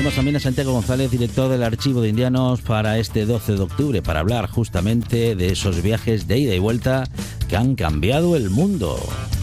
Tenemos también a Santiago González, director del Archivo de Indianos, para este 12 de octubre, para hablar justamente de esos viajes de ida y vuelta que han cambiado el mundo.